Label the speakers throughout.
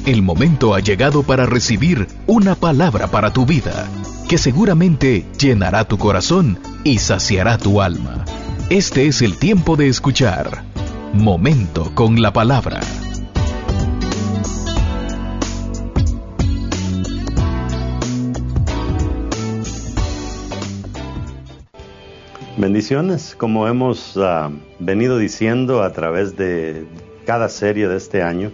Speaker 1: El momento ha llegado para recibir una palabra para tu vida, que seguramente llenará tu corazón y saciará tu alma. Este es el tiempo de escuchar Momento con la Palabra.
Speaker 2: Bendiciones, como hemos venido diciendo a través de cada serie de este año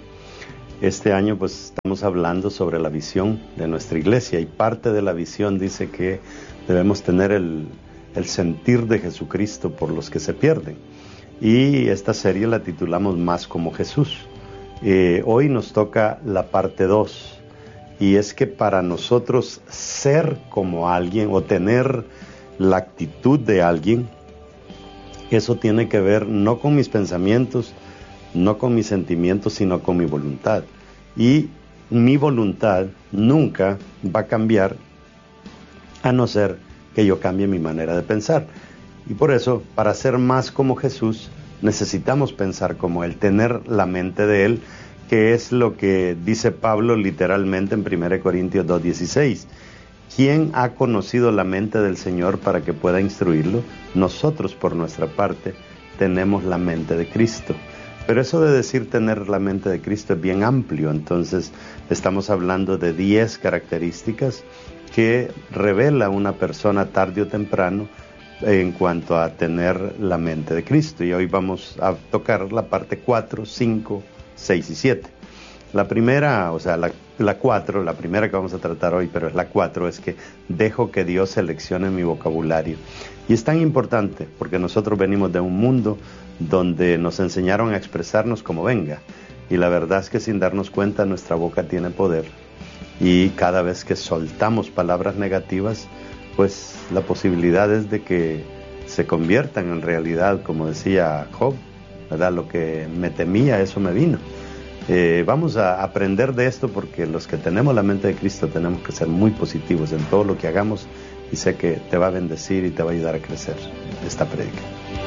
Speaker 2: pues estamos hablando sobre la visión de nuestra iglesia, y parte de la visión dice que debemos tener el sentir de Jesucristo por los que se pierden, y esta serie la titulamos Más como Jesús. Hoy nos toca la parte 2, y es que para nosotros ser como alguien o tener la actitud de alguien, eso tiene que ver no con mis pensamientos, no con mis sentimientos, sino con mi voluntad. Y mi voluntad nunca va a cambiar a no ser que yo cambie mi manera de pensar. Y por eso, para ser más como Jesús, necesitamos pensar como Él, tener la mente de Él, que es lo que dice Pablo literalmente en 1 Corintios 2:16. ¿Quién ha conocido la mente del Señor para que pueda instruirlo? Nosotros, por nuestra parte, tenemos la mente de Cristo. Pero eso de decir tener la mente de Cristo es bien amplio. Entonces, estamos hablando de 10 características que revela una persona tarde o temprano en cuanto a tener la mente de Cristo. Y hoy vamos a tocar la parte 4, 5, 6 y 7. La primera, la 4, la primera que vamos a tratar hoy, pero es la 4, es que dejo que Dios seleccione mi vocabulario. Y es tan importante porque nosotros venimos de un mundo donde nos enseñaron a expresarnos como venga. Y la verdad es que sin darnos cuenta nuestra boca tiene poder. Y cada vez que soltamos palabras negativas, pues la posibilidad es de que se conviertan en realidad, como decía Job, ¿verdad? Lo que me temía, eso me vino. Vamos a aprender de esto porque los que tenemos la mente de Cristo tenemos que ser muy positivos en todo lo que hagamos, y sé que te va a bendecir y te va a ayudar a crecer esta prédica.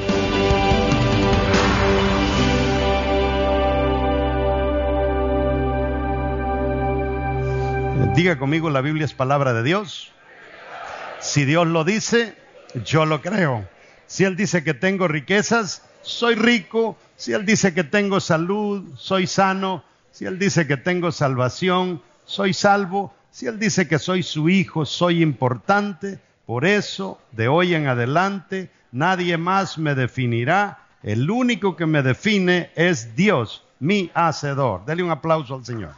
Speaker 2: Diga conmigo, la Biblia es palabra de Dios. Si Dios lo dice, yo lo creo. Si Él dice que tengo riquezas, soy rico. Si Él dice que tengo salud, soy sano. Si Él dice que tengo salvación, soy salvo. Si Él dice que soy su hijo, soy importante. Por eso, de hoy en adelante, nadie más me definirá. El único que me define es Dios, mi Hacedor. Dele un aplauso al Señor.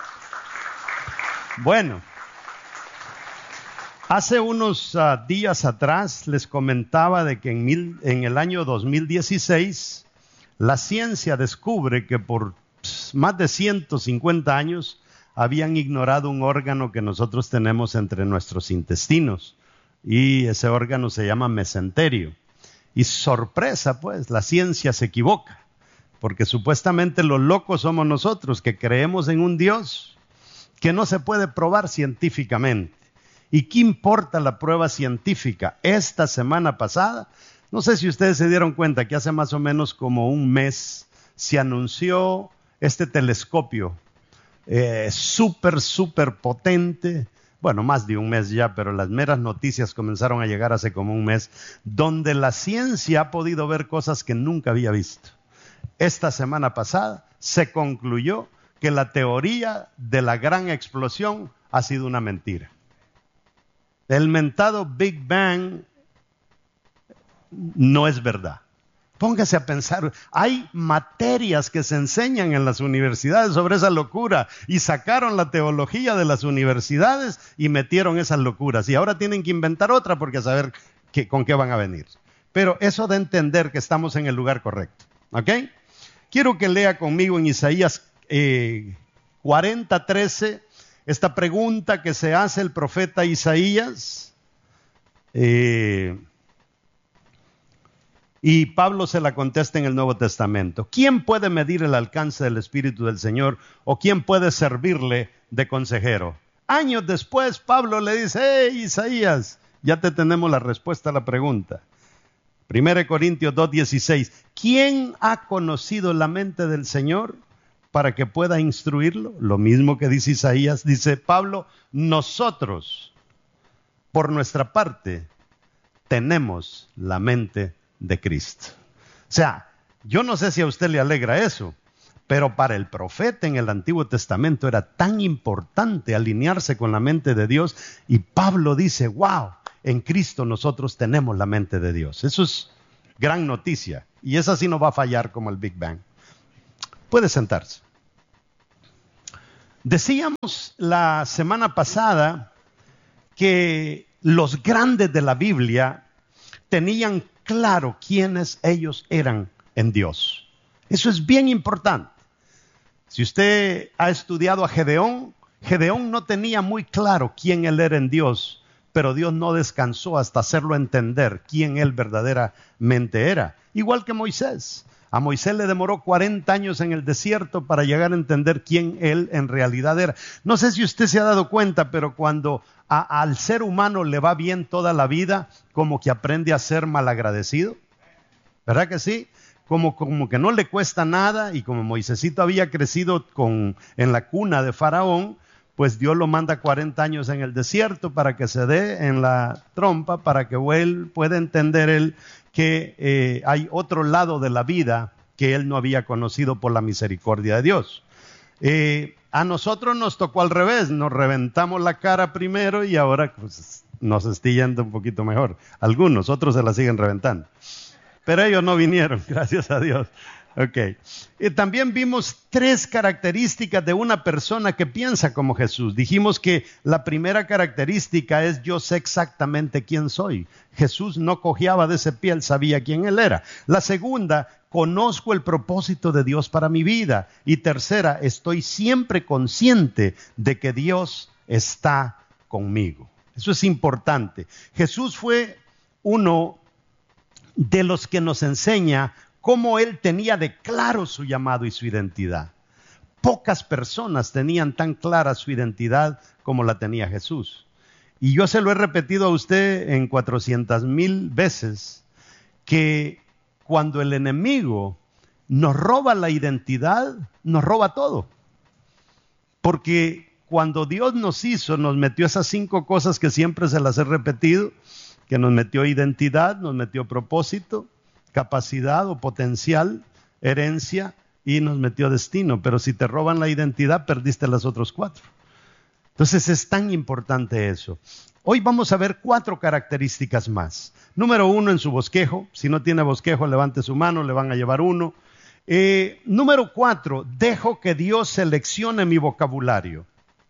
Speaker 2: Bueno, hace unos días atrás les comentaba de que en el año 2016 la ciencia descubre que por más de 150 años habían ignorado un órgano que nosotros tenemos entre nuestros intestinos, y ese órgano se llama mesenterio. Y sorpresa, pues, la ciencia se equivoca, porque supuestamente los locos somos nosotros, que creemos en un Dios que no se puede probar científicamente. ¿Y qué importa la prueba científica? Esta semana pasada, no sé si ustedes se dieron cuenta que hace más o menos como un mes se anunció este telescopio súper potente. Bueno, más de un mes ya, pero las meras noticias comenzaron a llegar hace como un mes, donde la ciencia ha podido ver cosas que nunca había visto. Esta semana pasada se concluyó que la teoría de la gran explosión ha sido una mentira. El mentado Big Bang no es verdad. Póngase a pensar, hay materias que se enseñan en las universidades sobre esa locura, y sacaron la teología de las universidades y metieron esas locuras, y ahora tienen que inventar otra porque a saber con qué van a venir. Pero eso de entender que estamos en el lugar correcto, ¿ok? Quiero que lea conmigo en Isaías 40:13, esta pregunta que se hace el profeta Isaías, y Pablo se la contesta en el Nuevo Testamento. ¿Quién puede medir el alcance del Espíritu del Señor, o quién puede servirle de consejero? Años después, Pablo le dice: hey, Isaías, ya te tenemos la respuesta a la pregunta. 1 Corintios 2:16. ¿Quién ha conocido la mente del Señor? para que pueda instruirlo. Lo mismo que dice Isaías, dice Pablo, nosotros, por nuestra parte, tenemos la mente de Cristo. O sea, yo no sé si a usted le alegra eso, pero para el profeta en el Antiguo Testamento era tan importante alinearse con la mente de Dios, y Pablo dice, wow, en Cristo nosotros tenemos la mente de Dios. Eso es gran noticia, y esa sí no va a fallar como el Big Bang. Puede sentarse. Decíamos la semana pasada que los grandes de la Biblia tenían claro quiénes ellos eran en Dios. Eso es bien importante. Si usted ha estudiado a Gedeón, Gedeón no tenía muy claro quién él era en Dios, pero Dios no descansó hasta hacerlo entender quién él verdaderamente era. Igual que Moisés. A Moisés le demoró 40 años en el desierto para llegar a entender quién él en realidad era. No sé si usted se ha dado cuenta, pero cuando al ser humano le va bien toda la vida, como que aprende a ser malagradecido. ¿Verdad que sí? Como que no le cuesta nada, y como Moisésito había crecido en la cuna de Faraón, pues Dios lo manda 40 años en el desierto para que se dé en la trompa, para que él pueda entender él que hay otro lado de la vida que él no había conocido por la misericordia de Dios. A nosotros nos tocó al revés, nos reventamos la cara primero y ahora pues, nos está yendo un poquito mejor. Algunos, otros se la siguen reventando. Pero ellos no vinieron, gracias a Dios. Okay. También vimos 3 características de una persona que piensa como Jesús. Dijimos que la primera característica es yo sé exactamente quién soy. Jesús no cojeaba de ese pie, él sabía quién él era. La segunda, conozco el propósito de Dios para mi vida. Y tercera, estoy siempre consciente de que Dios está conmigo. Eso es importante. Jesús fue uno de los que nos enseña cómo él tenía de claro su llamado y su identidad. Pocas personas tenían tan clara su identidad como la tenía Jesús. Y yo se lo he repetido a usted en 400,000 veces, que cuando el enemigo nos roba la identidad, nos roba todo. Porque cuando Dios nos hizo, nos metió esas 5 cosas que siempre se las he repetido, que nos metió identidad, nos metió propósito, capacidad o potencial, herencia, y nos metió destino. Pero si te roban la identidad, perdiste las otras 4. Entonces es tan importante eso. Hoy vamos a ver 4 características más. Número 1, en su bosquejo. Si no tiene bosquejo, levante su mano, le van a llevar uno. Número 4, dejo que Dios seleccione mi vocabulario.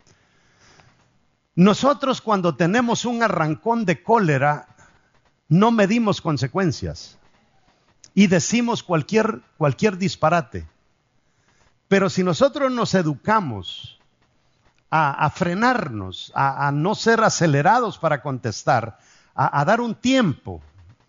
Speaker 2: Nosotros cuando tenemos un arrancón de cólera, no medimos consecuencias y decimos cualquier disparate. Pero si nosotros nos educamos a frenarnos, a no ser acelerados para contestar, a dar un tiempo,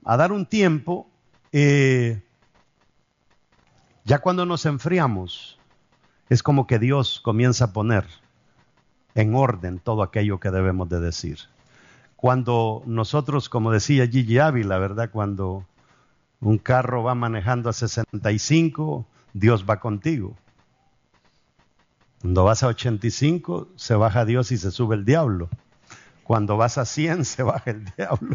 Speaker 2: ya cuando nos enfriamos, es como que Dios comienza a poner en orden todo aquello que debemos de decir. Cuando nosotros, como decía Gigi Ávila, ¿verdad? Cuando un carro va manejando a 65, Dios va contigo. Cuando vas a 85, se baja Dios y se sube el diablo. Cuando vas a 100, se baja el diablo.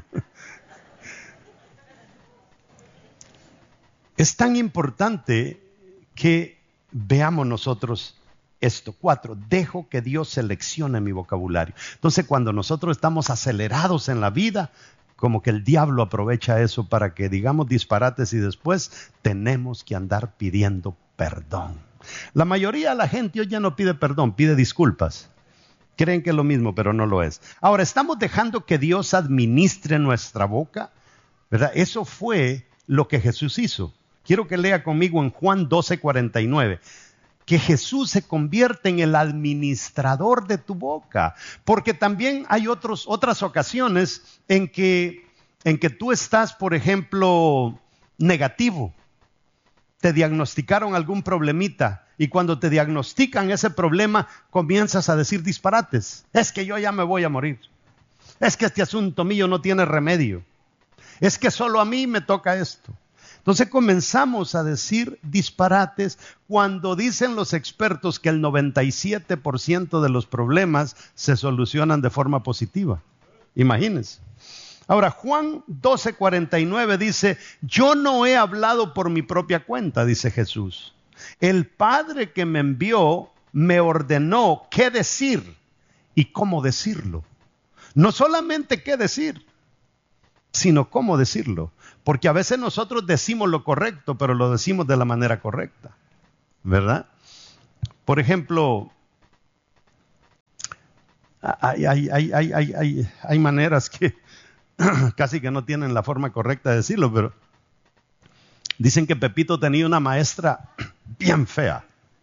Speaker 2: Es tan importante que veamos nosotros esto. 4, dejo que Dios seleccione mi vocabulario. Entonces, cuando nosotros estamos acelerados en la vida, como que el diablo aprovecha eso para que digamos disparates y después tenemos que andar pidiendo perdón. La mayoría de la gente hoy ya no pide perdón, pide disculpas. Creen que es lo mismo, pero no lo es. Ahora, ¿estamos dejando que Dios administre nuestra boca? ¿Verdad? Eso fue lo que Jesús hizo. Quiero que lea conmigo en Juan 12:49. Que Jesús se convierte en el administrador de tu boca. Porque también hay otras ocasiones en que tú estás, por ejemplo, negativo. Te diagnosticaron algún problemita y cuando te diagnostican ese problema comienzas a decir disparates. Es que yo ya me voy a morir. Es que este asunto mío no tiene remedio. Es que solo a mí me toca esto.
Speaker 3: Entonces comenzamos a decir disparates cuando dicen los expertos que el 97% de los problemas se solucionan de forma positiva. Imagínense. Ahora, Juan 12:49 dice, yo no he hablado por mi propia cuenta, dice Jesús. El Padre que me envió me ordenó qué decir y cómo decirlo. No solamente qué decir, sino cómo decirlo. Porque a veces nosotros decimos lo correcto, pero lo decimos de la manera correcta, ¿verdad? Por ejemplo, hay maneras que casi que no tienen la forma correcta de decirlo, pero dicen que Pepito tenía una maestra bien fea.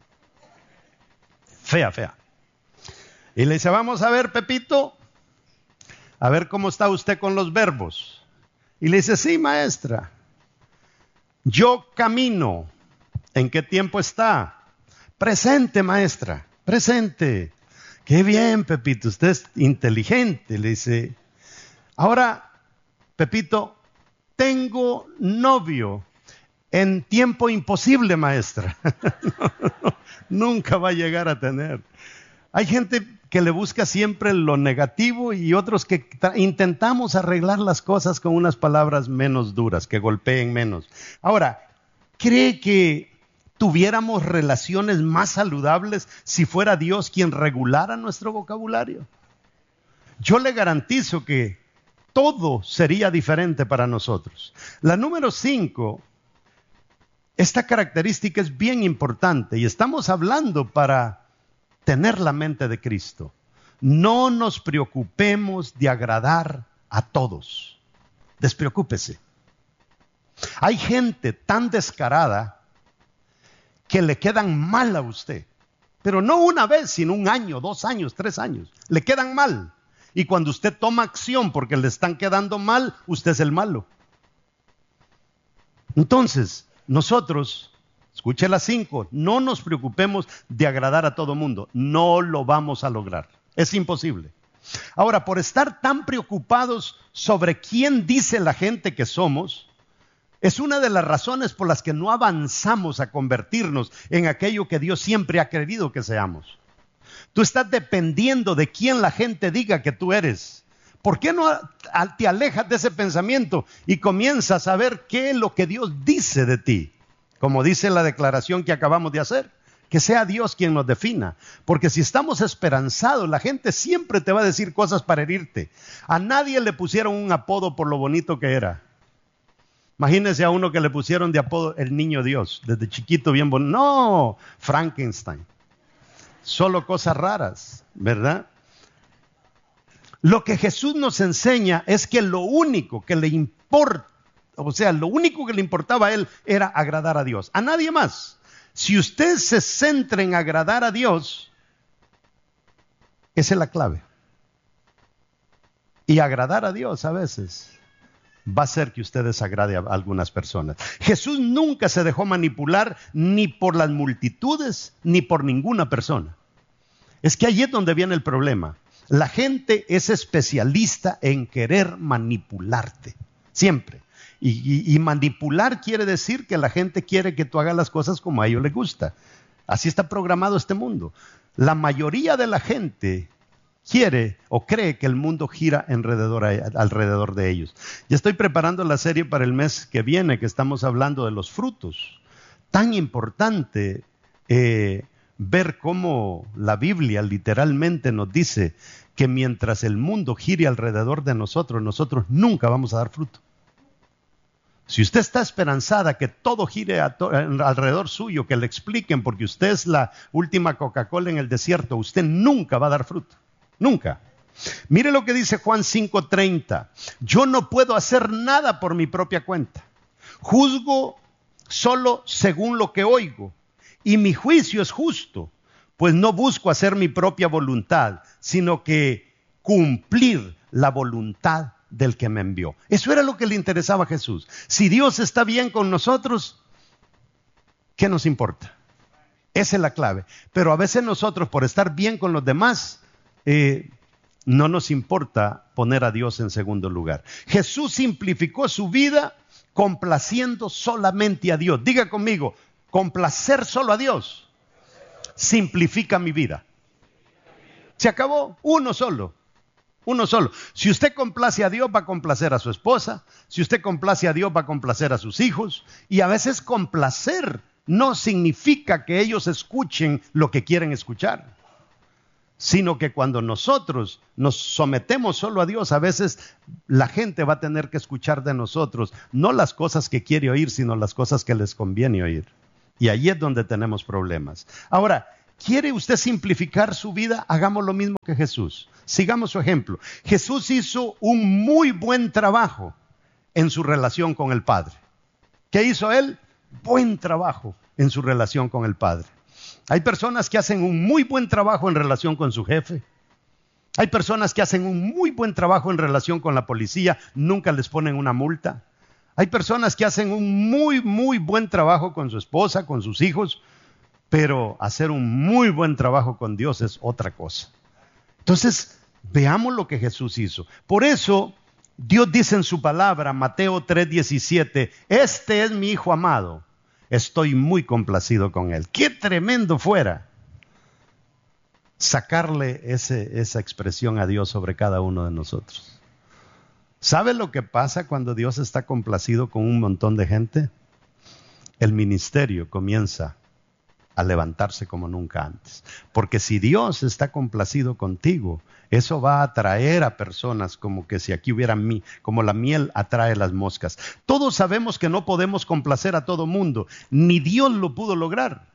Speaker 3: Fea. Y le dice, vamos a ver, Pepito, a ver cómo está usted con los verbos. Y le dice, sí, maestra, yo camino. ¿En qué tiempo está? Presente, maestra, presente. Qué bien, Pepito, usted es inteligente. Le dice, ahora, Pepito, tengo novio. En tiempo imposible, maestra. Nunca va a llegar a tener. Hay gente que le busca siempre lo negativo y otros que intentamos arreglar las cosas con unas palabras menos duras, que golpeen menos. Ahora, ¿cree que tuviéramos relaciones más saludables si fuera Dios quien regulara nuestro vocabulario? Yo le garantizo que todo sería diferente para nosotros. La número 5, esta característica es bien importante y estamos hablando para tener la mente de Cristo. No nos preocupemos de agradar a todos. Despreocúpese. Hay gente tan descarada que le quedan mal a usted. Pero no una vez, sino 1 año, 2 años, 3 años. Le quedan mal. Y cuando usted toma acción porque le están quedando mal, usted es el malo. Entonces, nosotros, escuche las 5, no nos preocupemos de agradar a todo mundo. No lo vamos a lograr. Es imposible. Ahora, por estar tan preocupados sobre quién dice la gente que somos, es una de las razones por las que no avanzamos a convertirnos en aquello que Dios siempre ha querido que seamos. Tú estás dependiendo de quién la gente diga que tú eres. ¿Por qué no te alejas de ese pensamiento y comienzas a ver qué es lo que Dios dice de ti? Como dice la declaración que acabamos de hacer, que sea Dios quien nos defina. Porque si estamos esperanzados, la gente siempre te va a decir cosas para herirte. A nadie le pusieron un apodo por lo bonito que era. Imagínense a uno que le pusieron de apodo el niño Dios, desde chiquito bien bonito. No, Frankenstein. Solo cosas raras, ¿verdad? Lo que Jesús nos enseña es que lo único que le importa, o sea, lo único que le importaba a él era agradar a Dios, a nadie más. Si usted se centra en agradar a Dios, esa es la clave. Y agradar a Dios a veces va a hacer que usted desagrade a algunas personas. Jesús nunca se dejó manipular ni por las multitudes ni por ninguna persona. Es que ahí es donde viene el problema. La gente es especialista en querer manipularte, siempre. Y manipular quiere decir que la gente quiere que tú hagas las cosas como a ellos les gusta. Así está programado este mundo. La mayoría de la gente quiere o cree que el mundo gira alrededor de ellos. Ya estoy preparando la serie para el mes que viene, que estamos hablando de los frutos. Tan importante ver cómo la Biblia literalmente nos dice que mientras el mundo gire alrededor de nosotros, nosotros nunca vamos a dar fruto. Si usted está esperanzada que todo gire alrededor suyo, que le expliquen porque usted es la última Coca-Cola en el desierto, usted nunca va a dar fruto. Nunca. Mire lo que dice Juan 5:30. Yo no puedo hacer nada por mi propia cuenta. Juzgo solo según lo que oigo. Y mi juicio es justo, pues no busco hacer mi propia voluntad, sino que cumplir la voluntad del que me envió. Eso era lo que le interesaba a Jesús. Si Dios está bien con nosotros, ¿qué nos importa? Esa es la clave. Pero a veces nosotros, por estar bien con los demás, no nos importa poner a Dios en segundo lugar. Jesús simplificó su vida complaciendo solamente a Dios. Diga conmigo, complacer solo a Dios simplifica mi vida. Se acabó, uno solo. Uno solo. Si usted complace a Dios, va a complacer a su esposa. Si usted complace a Dios, va a complacer a sus hijos. Y a veces complacer no significa que ellos escuchen lo que quieren escuchar, sino que cuando nosotros nos sometemos solo a Dios, a veces la gente va a tener que escuchar de nosotros, no las cosas que quiere oír, sino las cosas que les conviene oír. Y ahí es donde tenemos problemas. Ahora, ¿quiere usted simplificar su vida? Hagamos lo mismo que Jesús. Sigamos su ejemplo. Jesús hizo un muy buen trabajo en su relación con el Padre. ¿Qué hizo él? Buen trabajo en su relación con el Padre. Hay personas que hacen un muy buen trabajo en relación con su jefe. Hay personas que hacen un muy buen trabajo en relación con la policía, nunca les ponen una multa. Hay personas que hacen un muy buen trabajo con su esposa, con sus hijos, pero hacer un muy buen trabajo con Dios es otra cosa. Entonces, veamos lo que Jesús hizo. Por eso, Dios dice en su palabra, Mateo 3:17, este es mi Hijo amado, estoy muy complacido con él. ¡Qué tremendo fuera sacarle esa expresión a Dios sobre cada uno de nosotros! ¿Sabe lo que pasa cuando Dios está complacido con un montón de gente? El ministerio comienza a levantarse como nunca antes. Porque si Dios está complacido contigo, eso va a atraer a personas como que si aquí hubiera como la miel atrae las moscas. Todos sabemos que no podemos complacer a todo mundo, ni Dios lo pudo lograr.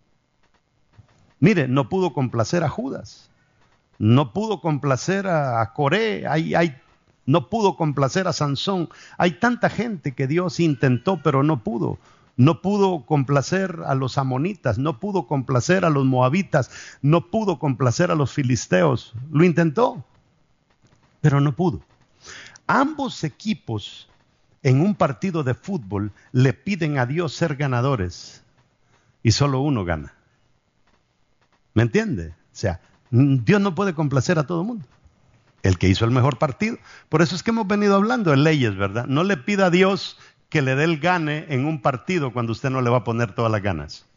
Speaker 3: Mire, no pudo complacer a Judas, no pudo complacer a Coré, no pudo complacer a Sansón. Hay tanta gente que Dios intentó, pero no pudo. No pudo complacer a los amonitas, no pudo complacer a los moabitas, no pudo complacer a los filisteos. Lo intentó, pero no pudo. Ambos equipos en un partido de fútbol le piden a Dios ser ganadores y solo uno gana. ¿Me entiende? O sea, Dios no puede complacer a todo el mundo. El que hizo el mejor partido. Por eso es que hemos venido hablando de leyes, ¿verdad? No le pida a Dios que le dé el gane en un partido cuando usted no le va a poner todas las ganas.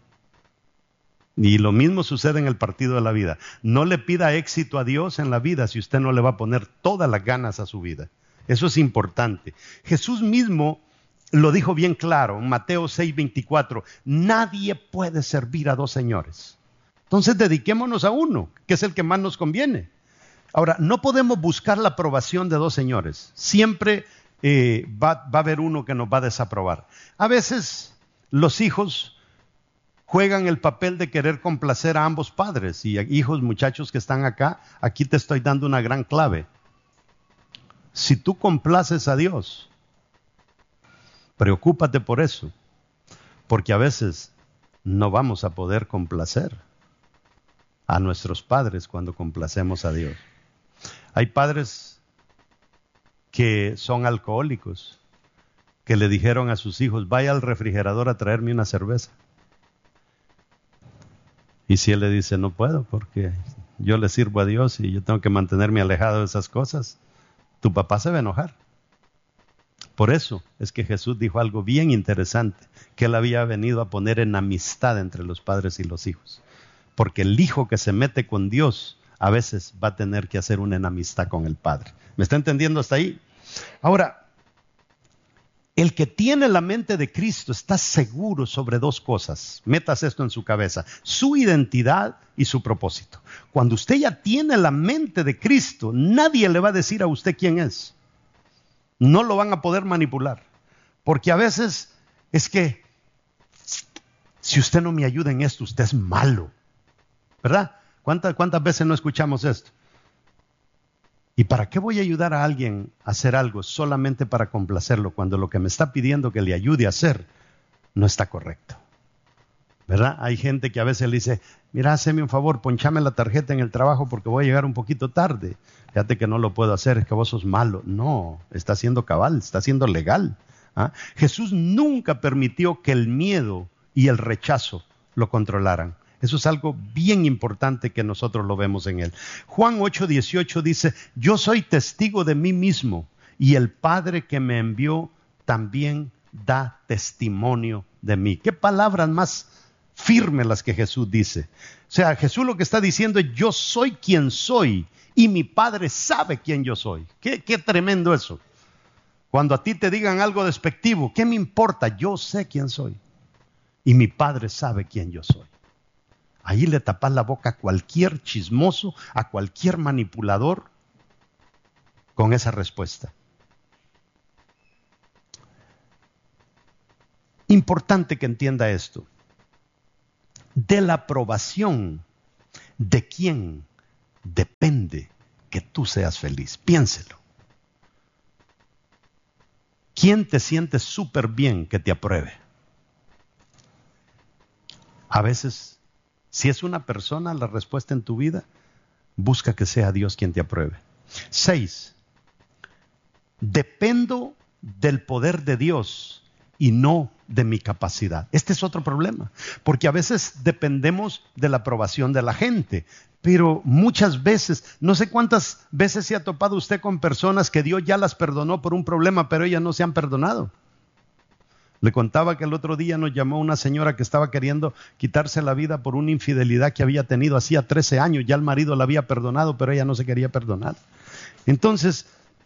Speaker 3: Y lo mismo sucede en el partido de la vida. No le pida éxito a Dios en la vida si usted no le va a poner todas las ganas a su vida. Eso es importante. Jesús mismo lo dijo bien claro en Mateo 6:24. Nadie puede servir a dos señores. Entonces dediquémonos a uno, que es el que más nos conviene. Ahora, no podemos buscar la aprobación de dos señores. Siempre va a haber uno que nos va a desaprobar. A veces los hijos juegan el papel de querer complacer a ambos padres. Y hijos, muchachos que están acá, aquí te estoy dando una gran clave. Si tú complaces a Dios, preocúpate por eso, porque a veces no vamos a poder complacer a nuestros padres cuando complacemos a Dios. Hay padres que son alcohólicos, que le dijeron a sus hijos, vaya al refrigerador a traerme una cerveza. Y si él le dice, no puedo porque yo le sirvo a Dios y yo tengo que mantenerme alejado de esas cosas, tu papá se va a enojar. Por eso es que Jesús dijo algo bien interesante, que él había venido a poner en amistad entre los padres y los hijos. Porque el hijo que se mete con Dios a veces va a tener que hacer una enemistad con el Padre. ¿Me está entendiendo hasta ahí? Ahora, el que tiene la mente de Cristo está seguro sobre dos cosas. Metas esto en su cabeza: su identidad y su propósito. Cuando usted ya tiene la mente de Cristo, nadie le va a decir a usted quién es. No lo van a poder manipular. Porque a veces es que, si usted no me ayuda en esto, usted es malo. ¿Verdad? ¿Cuántas veces no escuchamos esto? ¿Y para qué voy a ayudar a alguien a hacer algo solamente para complacerlo cuando lo que me está pidiendo que le ayude a hacer no está correcto? ¿Verdad? Hay gente que a veces le dice, mira, hazme un favor, ponchame la tarjeta en el trabajo porque voy a llegar un poquito tarde. Fíjate que no lo puedo hacer, es que vos sos malo. No, está siendo cabal, está siendo legal. ¿Ah? Jesús nunca permitió que el miedo y el rechazo lo controlaran. Eso es algo bien importante que nosotros lo vemos en él. Juan 8:18 dice, yo soy testigo de mí mismo y el Padre que me envió también da testimonio de mí. Qué palabras más firmes las que Jesús dice. O sea, Jesús lo que está diciendo es: yo soy quien soy y mi Padre sabe quién yo soy. Qué tremendo eso. Cuando a ti te digan algo despectivo, ¿qué me importa? Yo sé quién soy y mi Padre sabe quién yo soy. Ahí le tapas la boca a cualquier chismoso, a cualquier manipulador con esa respuesta. Importante que entienda esto. De la aprobación de quién depende que tú seas feliz. Piénselo. ¿Quién te siente súper bien que te apruebe? A veces, si es una persona, la respuesta en tu vida, busca que sea Dios quien te apruebe. 6. Dependo del poder de Dios y no de mi capacidad. Este es otro problema, porque a veces dependemos de la aprobación de la gente, pero muchas veces, no sé cuántas veces se ha topado usted con personas que Dios ya las perdonó por un problema, pero ellas no se han perdonado. Le contaba que el otro día nos llamó una señora que estaba queriendo quitarse la vida por una infidelidad que había tenido hacía 13 años. Ya el marido la había perdonado, pero ella no se quería perdonar. Entonces,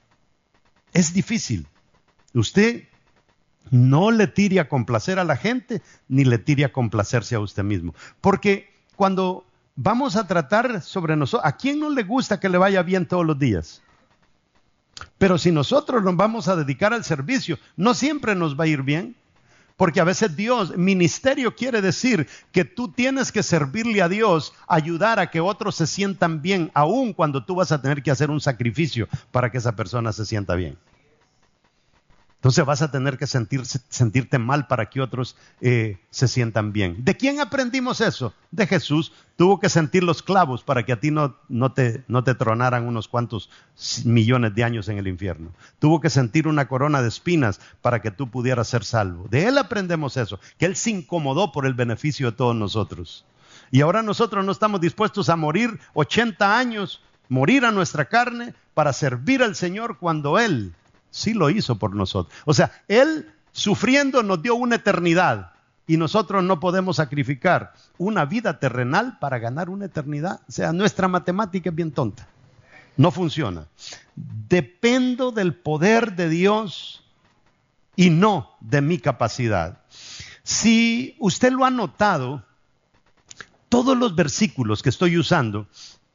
Speaker 3: es difícil. Usted no le tire a complacer a la gente, ni le tire a complacerse a usted mismo. Porque cuando vamos a tratar sobre nosotros, ¿a quién no le gusta que le vaya bien todos los días? Pero si nosotros nos vamos a dedicar al servicio, no siempre nos va a ir bien. Porque a veces ministerio quiere decir que tú tienes que servirle a Dios, ayudar a que otros se sientan bien, aun cuando tú vas a tener que hacer un sacrificio para que esa persona se sienta bien. Entonces vas a tener que sentirte mal para que otros se sientan bien. ¿De quién aprendimos eso? De Jesús. Tuvo que sentir los clavos para que a ti no te tronaran unos cuantos millones de años en el infierno. Tuvo que sentir una corona de espinas para que tú pudieras ser salvo. De Él aprendemos eso, que Él se incomodó por el beneficio de todos nosotros. Y ahora nosotros no estamos dispuestos a morir 80 años, morir a nuestra carne para servir al Señor cuando Él sí lo hizo por nosotros. O sea, Él sufriendo nos dio una eternidad y nosotros no podemos sacrificar una vida terrenal para ganar una eternidad. O sea, nuestra matemática es bien tonta. No funciona. Dependo del poder de Dios y no de mi capacidad. Si usted lo ha notado, todos los versículos que estoy usando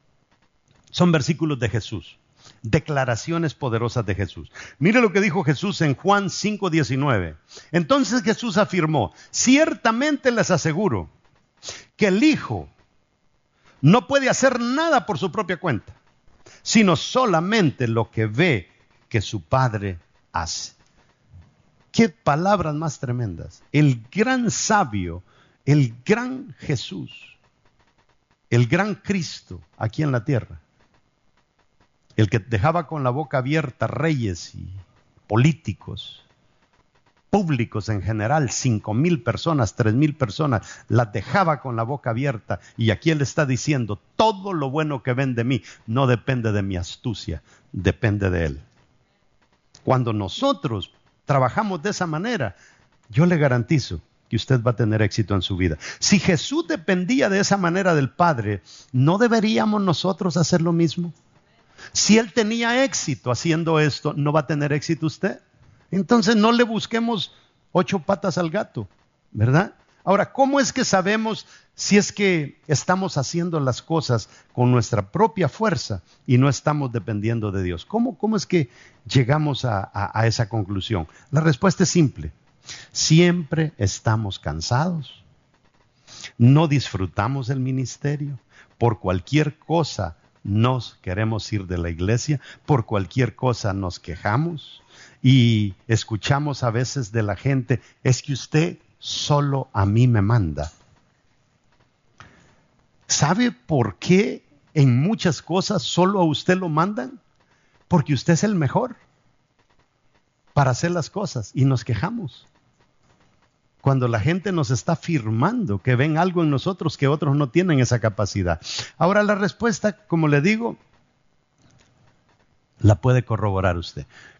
Speaker 3: son versículos de Jesús. Declaraciones poderosas de Jesús. Mire lo que dijo Jesús en Juan 5:19. Entonces Jesús afirmó: ciertamente les aseguro que el Hijo no puede hacer nada por su propia cuenta, sino solamente lo que ve que su Padre hace. Qué palabras más tremendas. El gran sabio, el gran Jesús, el gran Cristo aquí en la tierra, el que dejaba con la boca abierta reyes y políticos, públicos en general, 5,000 personas, 3,000 personas, las dejaba con la boca abierta. Y aquí Él está diciendo: todo lo bueno que ven de mí no depende de mi astucia, depende de Él. Cuando nosotros trabajamos de esa manera, yo le garantizo que usted va a tener éxito en su vida. Si Jesús dependía de esa manera del Padre, ¿no deberíamos nosotros hacer lo mismo? Si Él tenía éxito haciendo esto, ¿no va a tener éxito usted? Entonces no le busquemos 8 patas al gato, ¿verdad? Ahora, ¿cómo es que sabemos si es que estamos haciendo las cosas con nuestra propia fuerza y no estamos dependiendo de Dios? ¿Cómo es que llegamos a esa conclusión? La respuesta es simple. Siempre estamos cansados, no disfrutamos el ministerio, por cualquier cosa nos queremos ir de la iglesia, por cualquier cosa nos quejamos y escuchamos a veces de la gente: es que usted solo a mí me manda. ¿Sabe por qué en muchas cosas solo a usted lo mandan? Porque usted es el mejor para hacer las cosas y nos quejamos. Cuando la gente nos está afirmando que ven algo en nosotros que otros no tienen esa capacidad. Ahora la respuesta, como le digo, la puede corroborar usted.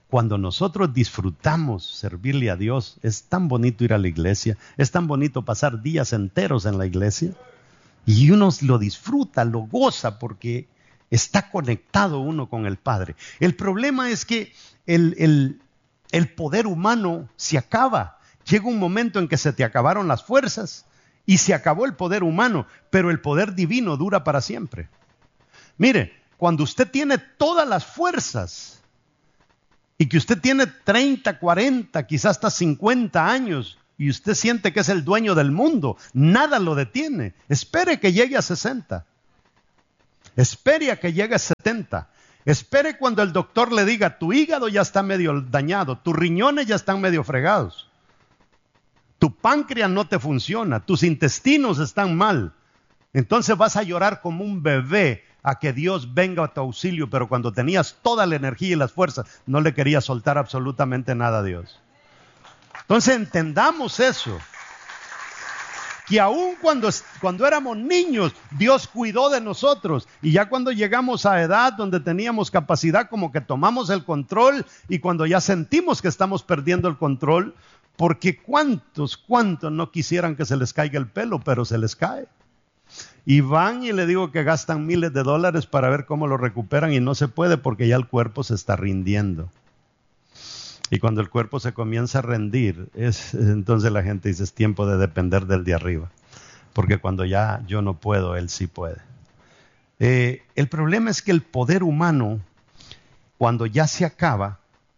Speaker 3: cuando nosotros disfrutamos servirle a Dios, es tan bonito ir a la iglesia, es tan bonito pasar días enteros en la iglesia, y uno lo disfruta, lo goza, porque está conectado uno con el Padre. El problema es que el poder humano se acaba. Llega un momento en que se te acabaron las fuerzas y se acabó el poder humano, pero el poder divino dura para siempre. Mire, cuando usted tiene todas las fuerzas y que usted tiene 30, 40, quizás hasta 50 años y usted siente que es el dueño del mundo, nada lo detiene. Espere que llegue a 60. Espere a que llegue a 70. Espere cuando el doctor le diga, tu hígado ya está medio dañado, tus riñones ya están medio fregados, tu páncreas no te funciona, tus intestinos están mal. Entonces vas a llorar como un bebé a que Dios venga a tu auxilio, pero cuando tenías toda la energía y las fuerzas, no le querías soltar absolutamente nada a Dios. Entonces entendamos eso, que aun cuando éramos niños, Dios cuidó de nosotros, y ya cuando llegamos a edad donde teníamos capacidad, como que tomamos el control, y cuando ya sentimos que estamos perdiendo el control, porque cuántos no quisieran que se les caiga el pelo, pero se les cae. Y van y le digo que gastan miles de dólares para ver cómo lo recuperan, y no se puede porque ya el cuerpo se está rindiendo. Y cuando el cuerpo se comienza a rendir, entonces la gente dice, es tiempo de depender del de arriba. Porque cuando ya yo no puedo, Él sí puede. El problema es que el poder humano, cuando ya se acaba,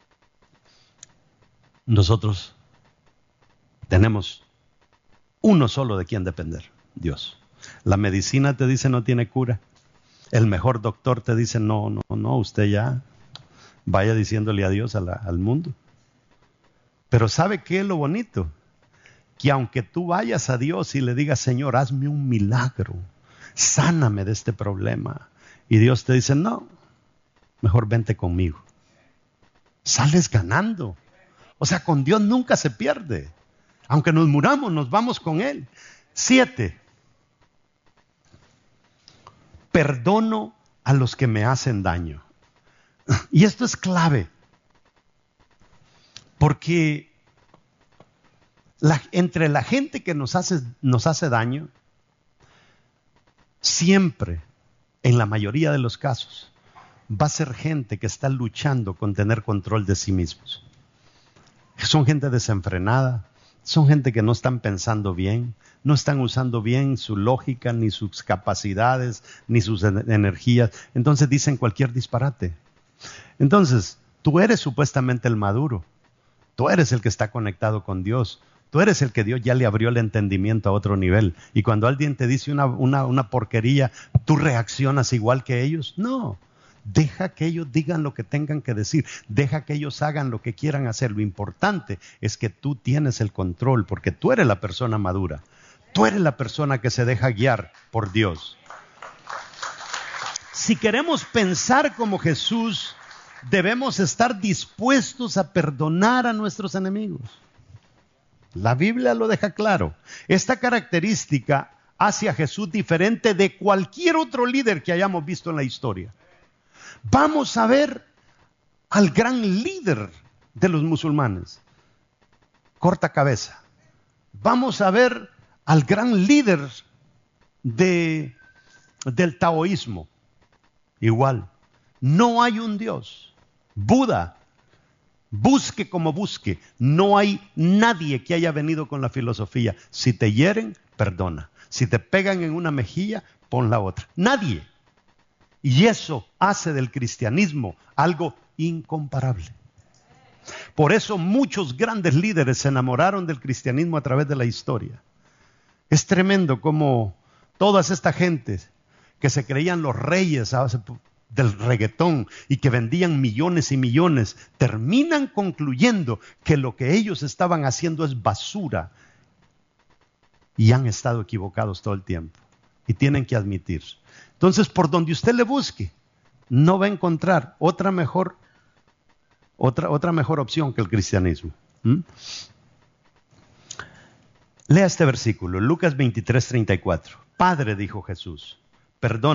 Speaker 3: nosotros tenemos uno solo de quien depender, Dios. La medicina te dice no tiene cura. El mejor doctor te dice no, usted ya vaya diciéndole adiós al mundo. Pero ¿sabe qué es lo bonito? Que aunque tú vayas a Dios y le digas, Señor, hazme un milagro, sáname de este problema, y Dios te dice, no, mejor vente conmigo, sales ganando. O sea, con Dios nunca se pierde. Aunque nos muramos, nos vamos con Él. 7. Perdono a los que me hacen daño. Y esto es clave, porque entre la gente que nos hace daño, siempre, en la mayoría de los casos, va a ser gente que está luchando con tener control de sí mismos. Son gente desenfrenada, son gente que no están pensando bien, no están usando bien su lógica, ni sus capacidades, ni sus energías. Entonces dicen cualquier disparate. Entonces, tú eres supuestamente el maduro. Tú eres el que está conectado con Dios. Tú eres el que Dios ya le abrió el entendimiento a otro nivel. Y cuando alguien te dice una porquería, ¿tú reaccionas igual que ellos? No. Deja que ellos digan lo que tengan que decir. Deja que ellos hagan lo que quieran hacer. Lo importante es que tú tienes el control, porque tú eres la persona madura. Tú eres la persona que se deja guiar por Dios. Si queremos pensar como Jesús, debemos estar dispuestos a perdonar a nuestros enemigos. La Biblia lo deja claro. Esta característica hace a Jesús diferente de cualquier otro líder que hayamos visto en la historia. Vamos a ver al gran líder de los musulmanes, corta cabeza. Vamos a ver al gran líder del taoísmo, igual. No hay un Dios. Buda, busque como busque, no hay nadie que haya venido con la filosofía. Si te hieren, perdona. Si te pegan en una mejilla, pon la otra. Nadie. Y eso hace del cristianismo algo incomparable. Por eso muchos grandes líderes se enamoraron del cristianismo a través de la historia. Es tremendo cómo todas estas gentes que se creían los reyes del reggaetón y que vendían millones y millones, terminan concluyendo que lo que ellos estaban haciendo es basura, y han estado equivocados todo el tiempo y tienen que admitir. Entonces, por donde usted le busque, no va a encontrar otra mejor opción que el cristianismo. Lea este versículo, Lucas 23:34. Padre, dijo Jesús,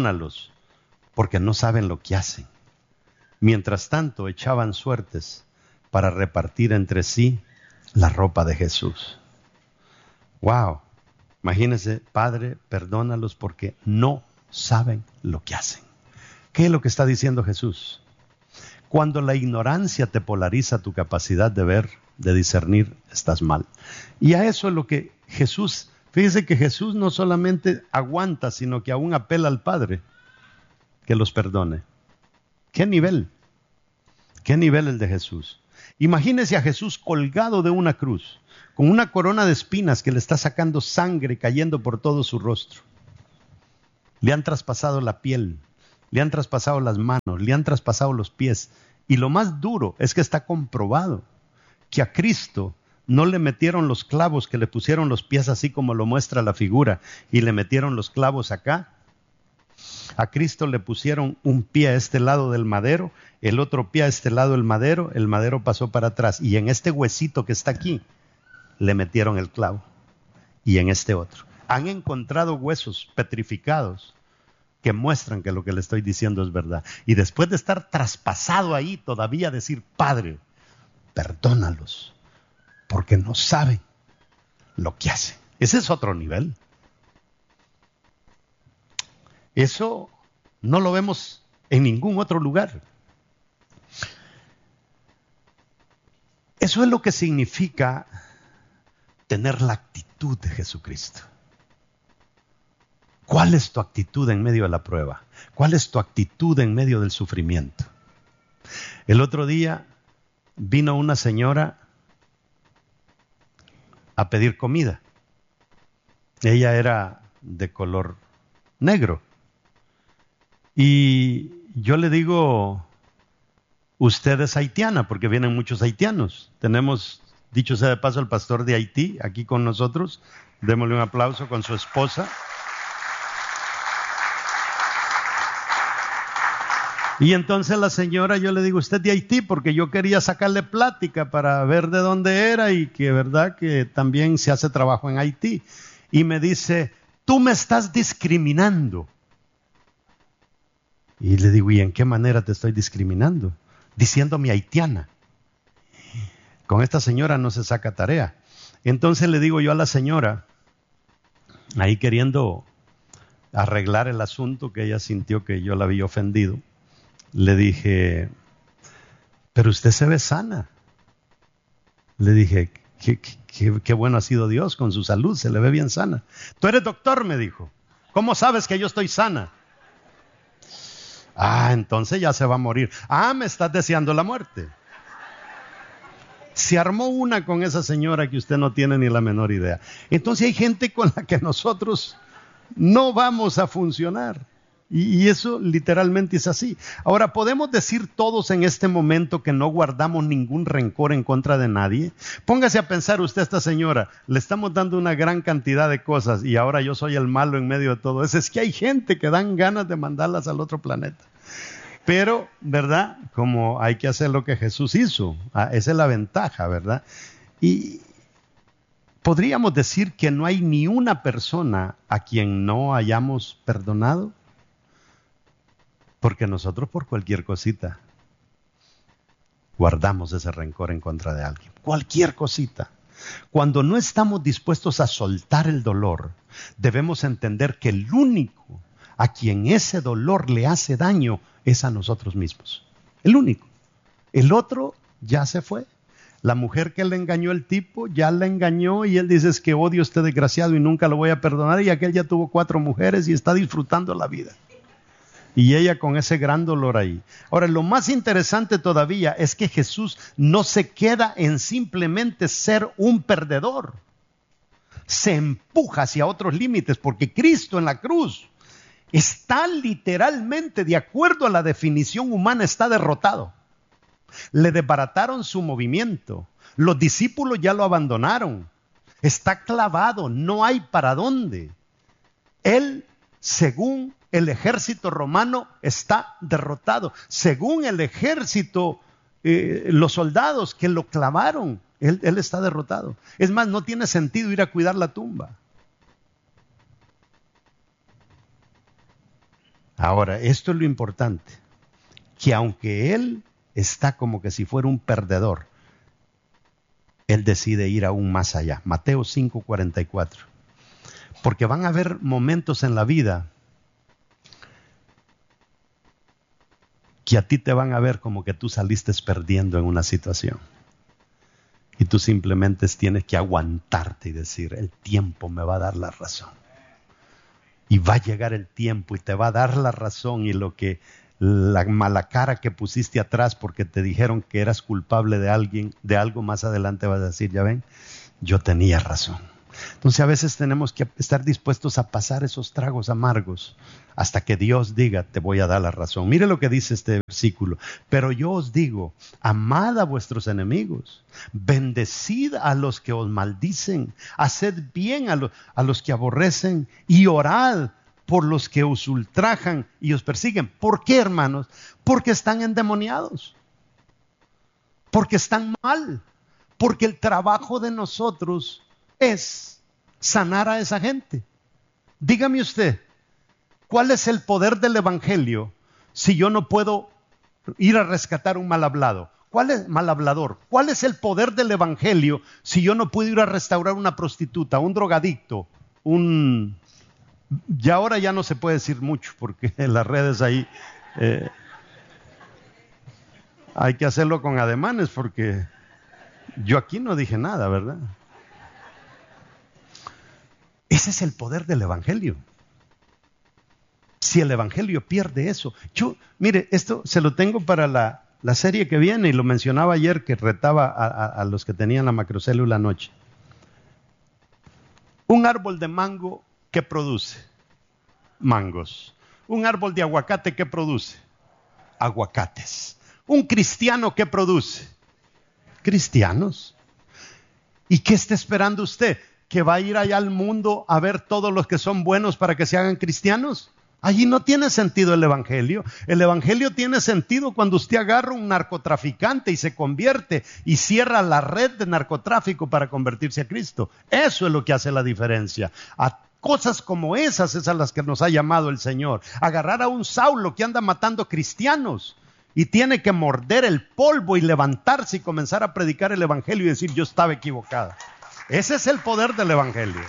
Speaker 3: perdónalos, porque no saben lo que hacen. Mientras tanto, echaban suertes para repartir entre sí la ropa de Jesús. ¡Wow! Imagínense, Padre, perdónalos porque no saben lo que hacen. ¿Qué es lo que está diciendo Jesús? Cuando la ignorancia te polariza tu capacidad de ver, de discernir, estás mal. Y a eso es lo que Jesús, fíjense que Jesús no solamente aguanta, sino que aún apela al Padre que los perdone. ¿Qué nivel? ¿Qué nivel el de Jesús? Imagínese a Jesús colgado de una cruz, con una corona de espinas que le está sacando sangre cayendo por todo su rostro. Le han traspasado la piel, le han traspasado las manos, le han traspasado los pies. Y lo más duro es que está comprobado que a Cristo no le metieron los clavos que le pusieron los pies así como lo muestra la figura y le metieron los clavos acá. A Cristo le pusieron un pie a este lado del madero, el otro pie a este lado del madero, el madero pasó para atrás y en este huesito que está aquí le metieron el clavo y en este otro. Han encontrado huesos petrificados que muestran que lo que le estoy diciendo es verdad. Y después de estar traspasado ahí, todavía decir, Padre, perdónalos, porque no saben lo que hacen. Ese es otro nivel. Eso no lo vemos en ningún otro lugar. Eso es lo que significa tener la actitud de Jesucristo. ¿Cuál es tu actitud en medio de la prueba? ¿Cuál es tu actitud en medio del sufrimiento? El otro día vino una señora a pedir comida. Ella era de color negro. Y yo le digo, usted es haitiana, porque vienen muchos haitianos. Tenemos, dicho sea de paso, el pastor de Haití aquí con nosotros. Démosle un aplauso con su esposa. Y entonces la señora, yo le digo, usted es de Haití, porque yo quería sacarle plática para ver de dónde era y que verdad que también se hace trabajo en Haití. Y me dice, tú me estás discriminando. Y le digo, ¿y en qué manera te estoy discriminando? Diciéndome haitiana. Con esta señora no se saca tarea. Entonces le digo yo a la señora, ahí queriendo arreglar el asunto que ella sintió que yo la había ofendido, le dije, pero usted se ve sana. Le dije, qué bueno ha sido Dios con su salud, se le ve bien sana. Tú eres doctor, me dijo. ¿Cómo sabes que yo estoy sana? Ah, entonces ya se va a morir. Ah, me estás deseando la muerte. Se armó una con esa señora que usted no tiene ni la menor idea. Entonces hay gente con la que nosotros no vamos a funcionar. Y eso literalmente es así. Ahora, ¿podemos decir todos en este momento que no guardamos ningún rencor en contra de nadie? Póngase a pensar usted, esta señora, le estamos dando una gran cantidad de cosas y ahora yo soy el malo en medio de todo eso. Es que hay gente que dan ganas de mandarlas al otro planeta. Pero, ¿verdad? Como hay que hacer lo que Jesús hizo. Esa es la ventaja, ¿verdad? Y podríamos decir que no hay ni una persona a quien no hayamos perdonado. Porque nosotros por cualquier cosita guardamos ese rencor en contra de alguien. Cualquier cosita. Cuando no estamos dispuestos a soltar el dolor, debemos entender que el único a quien ese dolor le hace daño es a nosotros mismos. El único. El otro ya se fue. La mujer que le engañó el tipo ya la engañó y él dice, es que odio a este desgraciado y nunca lo voy a perdonar, y aquel ya tuvo 4 mujeres y está disfrutando la vida. Y ella con ese gran dolor ahí. Ahora, lo más interesante todavía es que Jesús no se queda en simplemente ser un perdedor. Se empuja hacia otros límites porque Cristo en la cruz está literalmente, de acuerdo a la definición humana, está derrotado. Le desbarataron su movimiento. Los discípulos ya lo abandonaron. Está clavado, no hay para dónde. Él, según el ejército romano, está derrotado. Según el ejército, los soldados que lo clavaron, él está derrotado. Es más, no tiene sentido ir a cuidar la tumba. Ahora, esto es lo importante, que aunque él está como que si fuera un perdedor, Él decide ir aún más allá. Mateo 5:44. Porque van a haber momentos en la vida que a ti te van a ver como que tú saliste perdiendo en una situación. Y tú simplemente tienes que aguantarte y decir, el tiempo me va a dar la razón. Y va a llegar el tiempo y te va a dar la razón, y la mala cara que pusiste atrás porque te dijeron que eras culpable de algo más adelante vas a decir, ya ven, yo tenía razón. Entonces a veces tenemos que estar dispuestos a pasar esos tragos amargos hasta que Dios diga, te voy a dar la razón. Mire lo que dice este versículo. Pero yo os digo, amad a vuestros enemigos, bendecid a los que os maldicen, haced bien a los que aborrecen y orad por los que os ultrajan y os persiguen. ¿Por qué, hermanos? Porque están endemoniados, porque están mal, porque el trabajo de nosotros es sanar a esa gente. Dígame usted, ¿cuál es el poder del evangelio si yo no puedo ir a rescatar un mal hablado? Mal hablador? ¿Cuál es el poder del evangelio si yo no puedo ir a restaurar una prostituta, un drogadicto, y ahora ya no se puede decir mucho porque en las redes ahí hay que hacerlo con ademanes, porque yo aquí no dije nada, ¿verdad? Ese es el poder del evangelio. Si el evangelio pierde eso, mire, esto se lo tengo para la serie que viene, y lo mencionaba ayer, que retaba a los que tenían la macrocélula anoche. Un árbol de mango, ¿qué produce? Mangos. Un árbol de aguacate, ¿qué produce? Aguacates. Un cristiano, ¿qué produce? Cristianos. ¿Y qué está esperando usted? ¿Que va a ir allá al mundo a ver todos los que son buenos para que se hagan cristianos? Allí no tiene sentido el evangelio. El evangelio tiene sentido cuando usted agarra un narcotraficante y se convierte y cierra la red de narcotráfico para convertirse a Cristo. Eso es lo que hace la diferencia. A cosas como esas es a las que nos ha llamado el Señor. Agarrar a un Saulo que anda matando cristianos y tiene que morder el polvo y levantarse y comenzar a predicar el evangelio y decir, yo estaba equivocado. Ese es el poder del evangelio.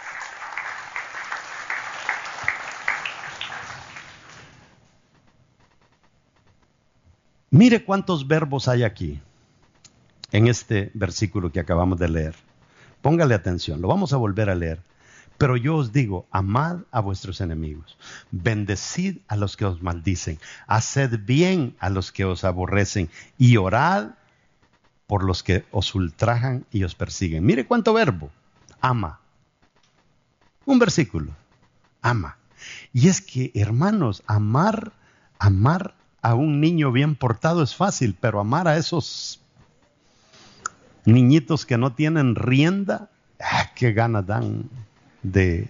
Speaker 3: Mire cuántos verbos hay aquí en este versículo que acabamos de leer. Póngale atención, lo vamos a volver a leer. Pero yo os digo, amad a vuestros enemigos, bendecid a los que os maldicen, haced bien a los que os aborrecen y orad por los que os ultrajan y os persiguen. Mire cuánto verbo. Ama. Un versículo. Ama. Y es que, hermanos, amar a un niño bien portado es fácil, pero amar a esos niñitos que no tienen rienda, qué ganas dan de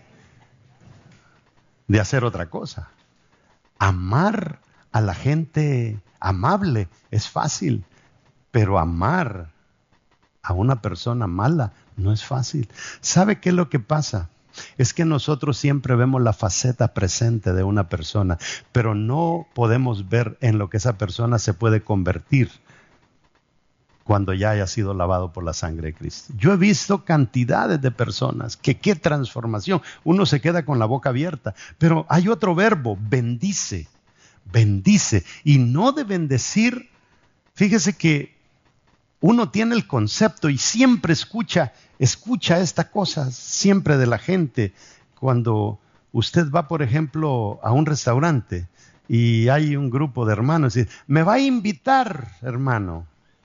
Speaker 3: hacer otra cosa. Amar a la gente amable es fácil, pero amar a una persona mala no es fácil. ¿Sabe qué es lo que pasa? Es que nosotros siempre vemos la faceta presente de una persona, pero no podemos ver en lo que esa persona se puede convertir cuando ya haya sido lavado por la sangre de Cristo. Yo he visto cantidades de personas que qué transformación. Uno se queda con la boca abierta, pero hay otro verbo, bendice. Bendice. Y no de bendecir, fíjese que uno tiene el concepto y siempre escucha esta cosa, siempre de la gente. Cuando usted va, por ejemplo, a un restaurante y hay un grupo de hermanos y dice, me va a invitar, hermano.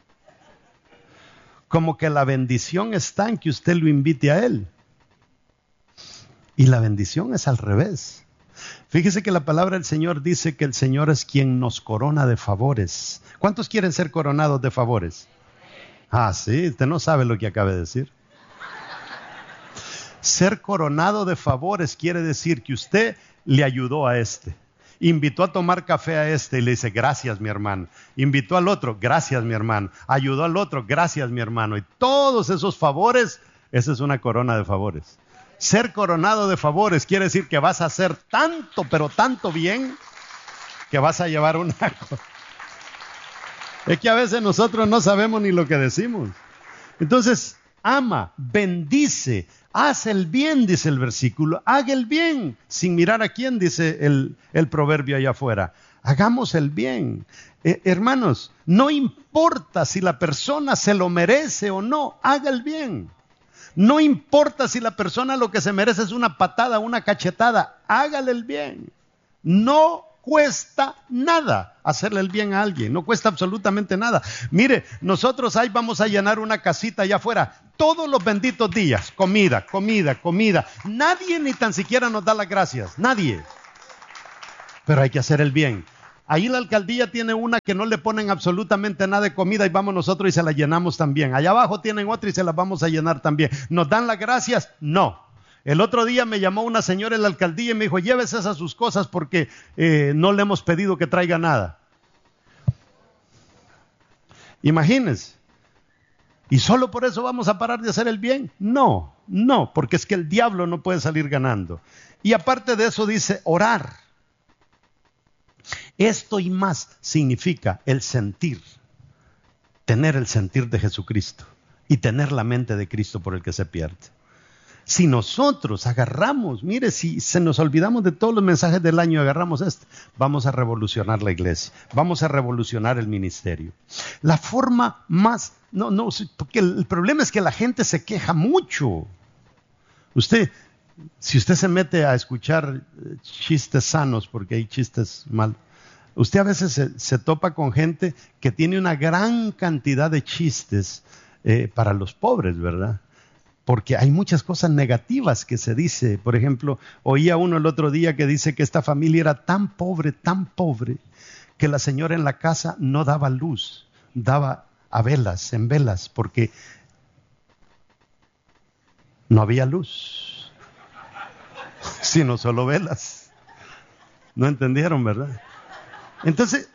Speaker 3: Como que la bendición está en que usted lo invite a él. Y la bendición es al revés. Fíjese que la palabra del Señor dice que el Señor es quien nos corona de favores. ¿Cuántos quieren ser coronados de favores? Ah, sí, usted no sabe lo que acaba de decir. Ser coronado de favores quiere decir que usted le ayudó a este. Invitó a tomar café a este y le dice, gracias mi hermano. Invitó al otro, gracias mi hermano. Ayudó al otro, gracias mi hermano. Y todos esos favores, esa es una corona de favores. Ser coronado de favores quiere decir que vas a hacer tanto, pero tanto bien, que vas a llevar una cosa. Es que a veces nosotros no sabemos ni lo que decimos. Entonces, ama, bendice, haz el bien, dice el versículo. Haga el bien, sin mirar a quién, dice el proverbio allá afuera. Hagamos el bien. Hermanos, no importa si la persona se lo merece o no, haga el bien. No importa si la persona lo que se merece es una patada, una cachetada, hágale el bien. No cuesta nada hacerle el bien a alguien, no cuesta absolutamente nada. Mire, nosotros ahí vamos a llenar una casita allá afuera todos los benditos días, comida, comida, comida. Nadie ni tan siquiera nos da las gracias, nadie. Pero hay que hacer el bien. Ahí la alcaldía tiene una que no le ponen absolutamente nada de comida y vamos nosotros y se la llenamos también. Allá abajo tienen otra y se la vamos a llenar también. ¿Nos dan las gracias? No. El otro día me llamó una señora en la alcaldía y me dijo, llévese esas sus cosas porque no le hemos pedido que traiga nada. Imagínense. ¿Y solo por eso vamos a parar de hacer el bien? No, no, porque es que el diablo no puede salir ganando. Y aparte de eso dice orar. Esto y más significa el sentir, tener el sentir de Jesucristo y tener la mente de Cristo por el que se pierde. Si nosotros agarramos, mire, si se nos olvidamos de todos los mensajes del año y agarramos este, vamos a revolucionar la iglesia, vamos a revolucionar el ministerio. La forma más, porque el problema es que la gente se queja mucho. Si usted se mete a escuchar chistes sanos, porque hay chistes malos, usted a veces se topa con gente que tiene una gran cantidad de chistes para los pobres, ¿verdad? Porque hay muchas cosas negativas que se dice. Por ejemplo, oía uno el otro día que dice que esta familia era tan pobre, que la señora en la casa no daba luz, daba en velas, porque no había luz, sino solo velas. No entendieron, ¿verdad? Entonces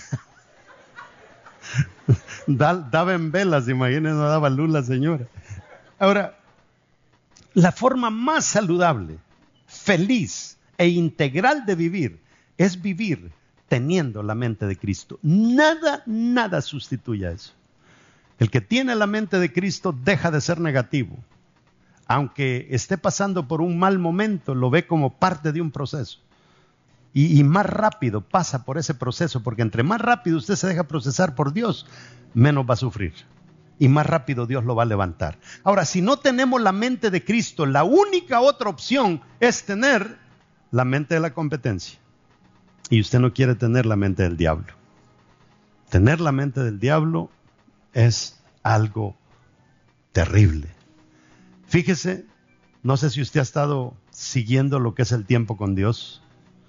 Speaker 3: daba en velas, imagínense, no daba luz la señora. Ahora, la forma más saludable, feliz e integral de vivir es vivir teniendo la mente de Cristo. Nada sustituye a eso. El que tiene la mente de Cristo deja de ser negativo. Aunque esté pasando por un mal momento, lo ve como parte de un proceso. Y más rápido pasa por ese proceso, porque entre más rápido usted se deja procesar por Dios, menos va a sufrir. Y más rápido Dios lo va a levantar. Ahora, si no tenemos la mente de Cristo, la única otra opción es tener la mente de la competencia. Y usted no quiere tener la mente del diablo. Tener la mente del diablo es algo terrible. Fíjese, no sé si usted ha estado siguiendo lo que es el tiempo con Dios,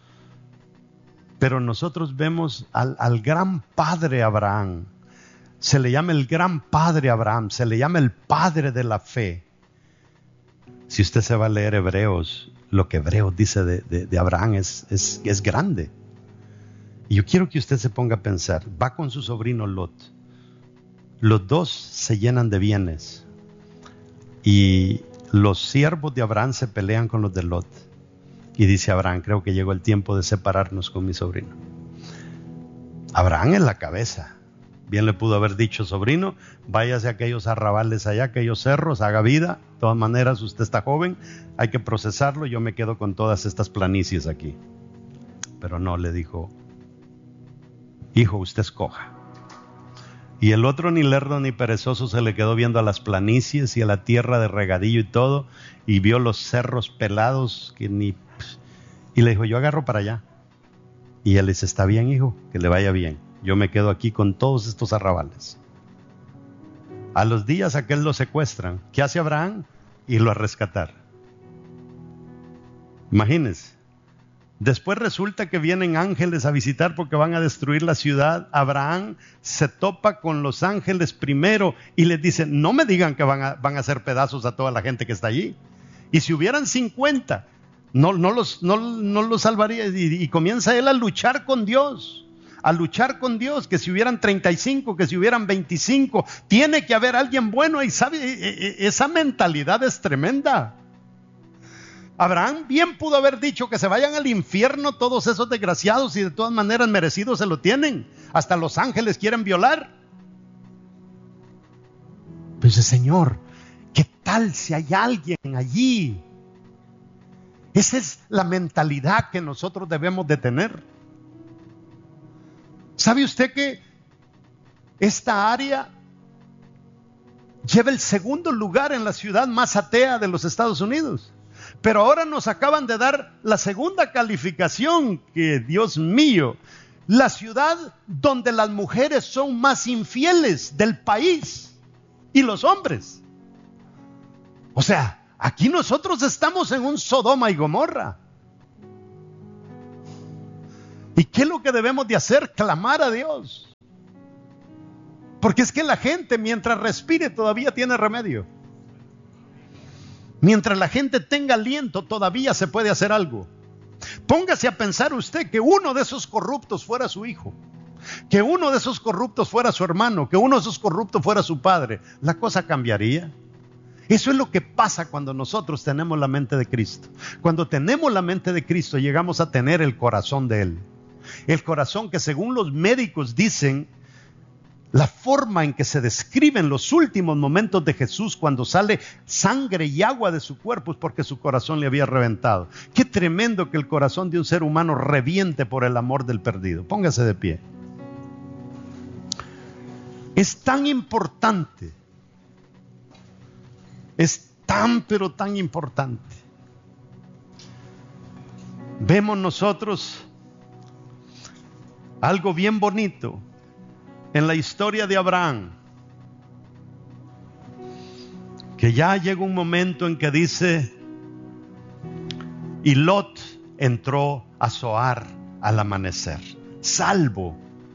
Speaker 3: pero nosotros vemos al gran padre Abraham. Se le llama el gran padre Abraham, se le llama el padre de la fe. Si usted se va a leer Hebreos, lo que Hebreos dice de Abraham es grande. Y yo quiero que usted se ponga a pensar, va con su sobrino Lot. Los dos se llenan de bienes. Y los siervos de Abraham se pelean con los de Lot. Y dice Abraham, creo que llegó el tiempo de separarnos con mi sobrino. Abraham es la cabeza. Bien le pudo haber dicho, sobrino, váyase a aquellos arrabales allá, aquellos cerros, haga vida. De todas maneras, usted está joven, hay que procesarlo, yo me quedo con todas estas planicies aquí. Pero no, le dijo, hijo, usted escoja. Y el otro, ni lerdo ni perezoso, se le quedó viendo a las planicies y a la tierra de regadío y todo, y vio los cerros pelados y le dijo, yo agarro para allá. Y él dice, está bien, hijo, que le vaya bien. Yo me quedo aquí con todos estos arrabales. A los días aquel lo secuestran. ¿Qué hace Abraham? Irlo a rescatar. Imagínense. Después resulta que vienen ángeles a visitar porque van a destruir la ciudad. Abraham se topa con los ángeles primero y les dice, no me digan que van a hacer pedazos a toda la gente que está allí. Y si hubieran 50, no los salvaría. Y comienza él a luchar con Dios. A luchar con Dios, que si hubieran 35, que si hubieran 25, tiene que haber alguien bueno. Y sabe, esa mentalidad es tremenda. Abraham bien pudo haber dicho que se vayan al infierno todos esos desgraciados y de todas maneras merecidos se lo tienen. Hasta los ángeles quieren violar. Pues Señor, ¿qué tal si hay alguien allí? Esa es la mentalidad que nosotros debemos de tener. ¿Sabe usted que esta área lleva el segundo lugar en la ciudad más atea de los Estados Unidos? Pero ahora nos acaban de dar la segunda calificación, que Dios mío, la ciudad donde las mujeres son más infieles del país y los hombres. O sea, aquí nosotros estamos en un Sodoma y Gomorra. ¿Y qué es lo que debemos de hacer? Clamar a Dios. Porque es que la gente, mientras respire, todavía tiene remedio. Mientras la gente tenga aliento, todavía se puede hacer algo. Póngase a pensar usted que uno de esos corruptos fuera su hijo, que uno de esos corruptos fuera su hermano, que uno de esos corruptos fuera su padre. ¿La cosa cambiaría? Eso es lo que pasa cuando nosotros tenemos la mente de Cristo. Cuando tenemos la mente de Cristo, llegamos a tener el corazón de Él. El corazón que, según los médicos dicen, la forma en que se describen los últimos momentos de Jesús, cuando sale sangre y agua de su cuerpo, es porque su corazón le había reventado. Qué tremendo que el corazón de un ser humano reviente por el amor del perdido. Póngase de pie. Es tan importante, es tan pero tan importante. Vemos nosotros algo bien bonito en la historia de Abraham, que ya llega un momento en que dice: y Lot entró a Zoar al amanecer, salvo.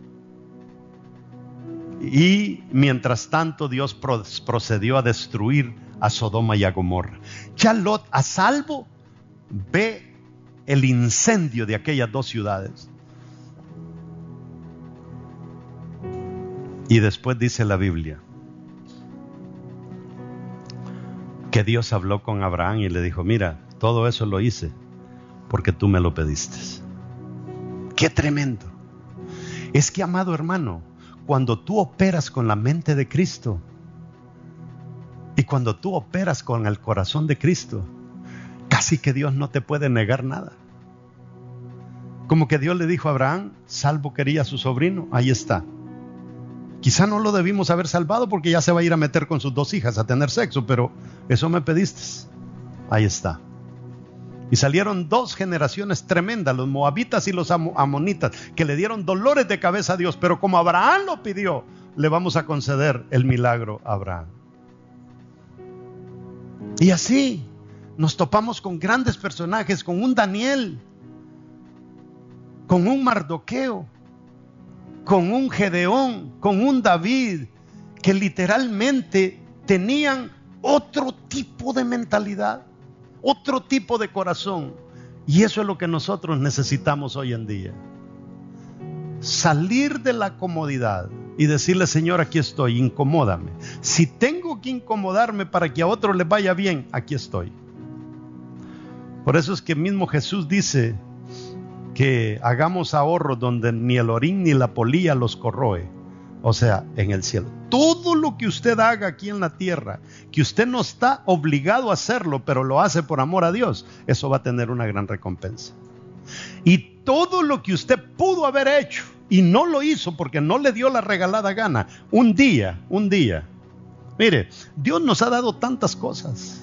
Speaker 3: Y mientras tanto Dios procedió a destruir a Sodoma y a Gomorra. Ya Lot, a salvo, ve el incendio de aquellas dos ciudades. Y después dice la Biblia que Dios habló con Abraham y le dijo: mira, todo eso lo hice porque tú me lo pediste. ¡Qué tremendo! Es que, amado hermano, cuando tú operas con la mente de Cristo y cuando tú operas con el corazón de Cristo, casi que Dios no te puede negar nada. Como que Dios le dijo a Abraham: salvo quería a su sobrino, ahí está. Quizá no lo debimos haber salvado porque ya se va a ir a meter con sus dos hijas a tener sexo, pero eso me pediste. Ahí está. Y salieron dos generaciones tremendas, los moabitas y los amonitas, que le dieron dolores de cabeza a Dios, pero como Abraham lo pidió, le vamos a conceder el milagro a Abraham. Y así nos topamos con grandes personajes, con un Daniel, con un Mardoqueo, con un Gedeón, con un David, que literalmente tenían otro tipo de mentalidad, otro tipo de corazón. Y eso es lo que nosotros necesitamos hoy en día. Salir de la comodidad y decirle: Señor, aquí estoy, incomódame. Si tengo que incomodarme para que a otros les vaya bien, aquí estoy. Por eso es que mismo Jesús dice que hagamos ahorros donde ni el orín ni la polilla los corroe, o sea, en el cielo. Todo lo que usted haga aquí en la tierra, que usted no está obligado a hacerlo, pero lo hace por amor a Dios, eso va a tener una gran recompensa. Y todo lo que usted pudo haber hecho y no lo hizo porque no le dio la regalada gana, un día, mire, Dios nos ha dado tantas cosas.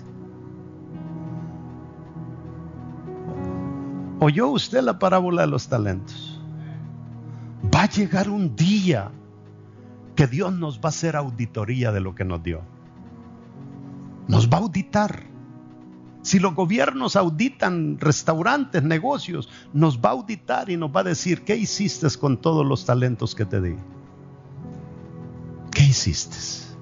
Speaker 3: ¿Oyó usted la parábola de los talentos? Va a llegar un día que Dios nos va a hacer auditoría de lo que nos dio. Nos va a auditar. Si los gobiernos auditan restaurantes, negocios, nos va a auditar y nos va a decir: ¿qué hiciste con todos los talentos que te di? ¿Qué hiciste?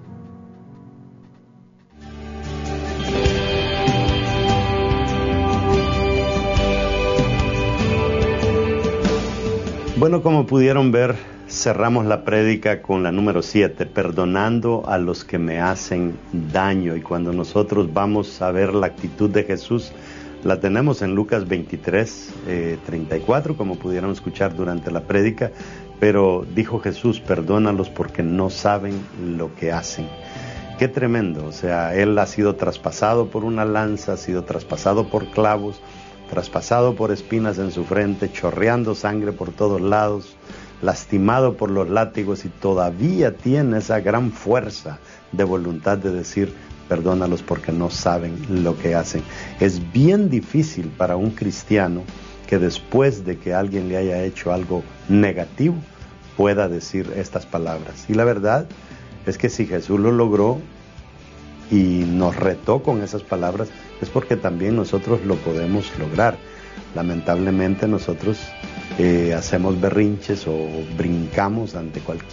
Speaker 2: Bueno, como pudieron ver, cerramos la prédica con la número 7, perdonando a los que me hacen daño. Y cuando nosotros vamos a ver la actitud de Jesús, la tenemos en Lucas 23, 34, como pudieron escuchar durante la prédica. Pero dijo Jesús: perdónalos porque no saben lo que hacen. Qué tremendo, o sea, Él ha sido traspasado por una lanza, ha sido traspasado por clavos, traspasado por espinas en su frente, chorreando sangre por todos lados, lastimado por los látigos, y todavía tiene esa gran fuerza de voluntad de decir: perdónalos porque no saben lo que hacen. Es bien difícil para un cristiano que después de que alguien le haya hecho algo negativo pueda decir estas palabras. Y la verdad es que si Jesús lo logró y nos retó con esas palabras, es porque también nosotros lo podemos lograr. Lamentablemente nosotros hacemos berrinches o brincamos ante cualquier